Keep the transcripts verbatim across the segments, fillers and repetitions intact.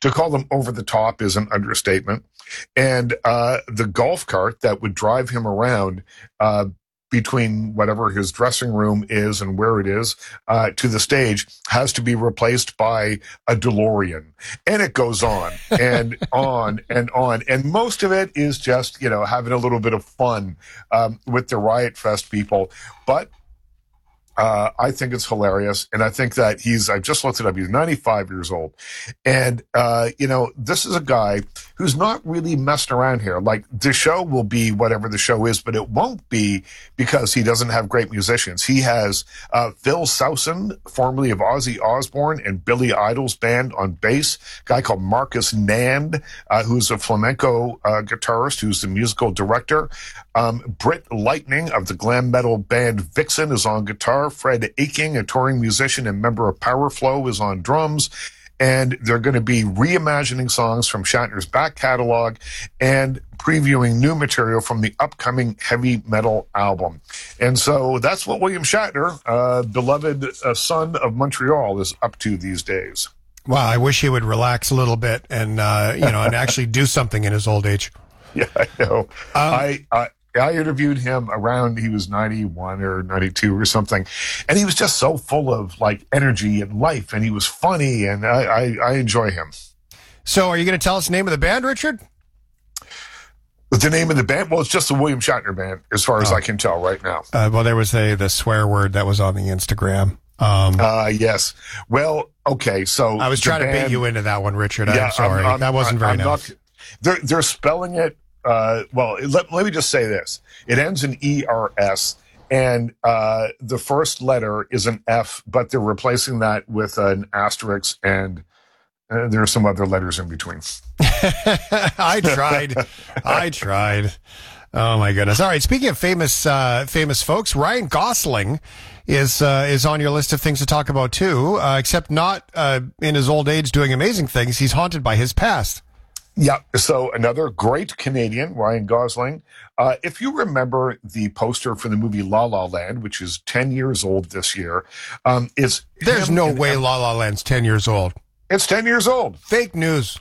To call them over the top is an understatement. And uh, the golf cart that would drive him around uh, between whatever his dressing room is and where it is uh, to the stage has to be replaced by a DeLorean. And it goes on and on and on. And most of it is just, you know, having a little bit of fun um, with the Riot Fest people. But Uh, I think it's hilarious. And I think that he's, I just looked it up, he's ninety-five years old. And, uh, you know, this is a guy who's not really messing around here. Like, the show will be whatever the show is, but it won't be because he doesn't have great musicians. He has uh, Phil Sowson, formerly of Ozzy Osbourne and Billy Idol's band, on bass. A guy called Marcus Nand, uh, who's a flamenco uh, guitarist, who's the musical director. Um, Britt Lightning of the glam metal band Vixen is on guitar. Fred Aching, a touring musician and member of Powerflow, is on drums. And they're going to be reimagining songs from Shatner's back catalog and previewing new material from the upcoming heavy metal album. And so that's what William Shatner, uh, beloved uh, son of Montreal, is up to these days. Wow, I wish he would relax a little bit and, uh, you know, and actually do something in his old age. Yeah, I know. Um, I, I, I interviewed him around, he was ninety-one or ninety-two or something, and he was just so full of, like, energy and life, and he was funny, and I, I, I enjoy him. So are you going to tell us the name of the band, Richard? The name of the band? Well, it's just the William Shatner Band, as far as oh. I can tell right now. Uh, well, there was a the swear word that was on the Instagram. Um, uh, yes. Well, okay, so... I was trying band, to bait you into that one, Richard. Yeah, I'm sorry. I'm, I'm, that wasn't very I'm nice. Not, they're, they're spelling it... Uh, well, let, let me just say this. It ends in E R S, and uh, the first letter is an F, but they're replacing that with an asterisk, and uh, there are some other letters in between. I tried. I tried. Oh, my goodness. All right, speaking of famous uh, famous folks, Ryan Gosling is uh, is on your list of things to talk about, too, uh, except not uh, in his old age doing amazing things. He's haunted by his past. Yeah, so another great Canadian, Ryan Gosling. Uh, if you remember the poster for the movie La La Land, which is ten years old this year, um, it's... There's no way La La Land's ten years old. It's ten years old. Fake news.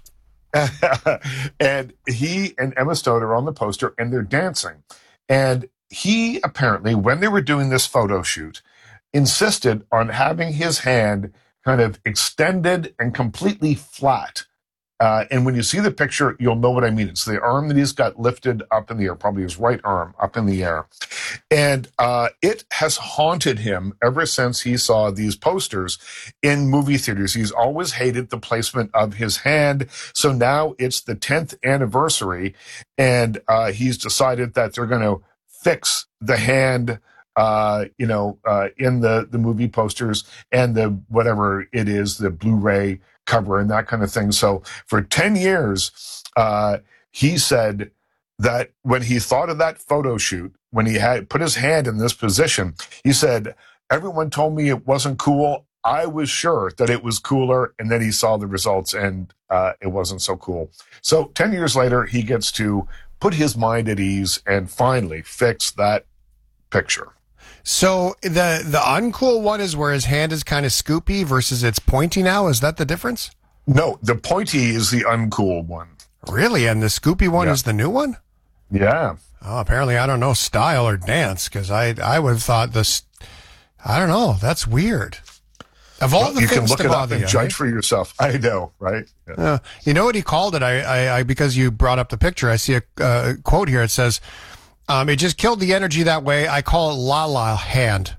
And he and Emma Stone are on the poster, and they're dancing. And he, apparently, when they were doing this photo shoot, insisted on having his hand kind of extended and completely flat. Uh, and when you see the picture, you'll know what I mean. It's the arm that he's got lifted up in the air, probably his right arm up in the air. And uh, it has haunted him ever since he saw these posters in movie theaters. He's always hated the placement of his hand. So now it's the tenth anniversary, and uh, he's decided that they're going to fix the hand Uh, you know, uh, in the, the movie posters and the whatever it is, the Blu-ray cover and that kind of thing. So for ten years, uh, he said that when he thought of that photo shoot, when he had put his hand in this position, he said, everyone told me it wasn't cool. I was sure that it was cooler. And then he saw the results, and uh, it wasn't so cool. So ten years later, he gets to put his mind at ease and finally fix that picture. So the the uncool one is where his hand is kind of scoopy versus it's pointy now. Is that the difference? No, the pointy is the uncool one. Really? And the scoopy one Yeah. is the new one? Yeah. Oh, apparently I don't know style or dance, because I I would have thought this. I don't know. That's weird. Of all Well, the you things can look to it up bother and you, judge right? for yourself. I know, right? Yeah. Uh, you know what he called it? I, I, I because you brought up the picture. I see a uh, quote here. It says, um, "It just killed the energy that way. I call it La La Hand."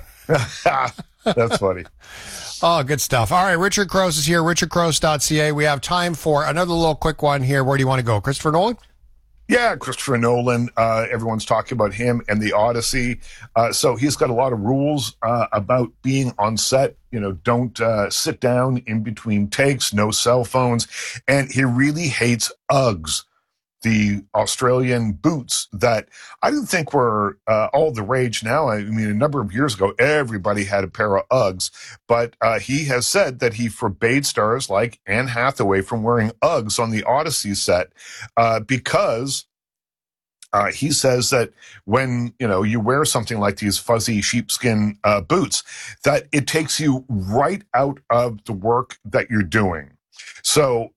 That's funny. Oh, good stuff. All right, Richard Crouse is here, richard crouse dot c a. We have time for another little quick one here. Where do you want to go? Christopher Nolan? Yeah, Christopher Nolan. Uh, everyone's talking about him and the Odyssey. Uh, so he's got a lot of rules uh, about being on set. You know, don't uh, sit down in between takes, no cell phones. And he really hates Uggs, the Australian boots that I didn't think were uh, all the rage now. I mean, a number of years ago, everybody had a pair of Uggs, but uh, he has said that he forbade stars like Anne Hathaway from wearing Uggs on the Odyssey set uh, because Uh, he says that when, you know, you wear something like these fuzzy sheepskin uh, boots, that it takes you right out of the work that you're doing. So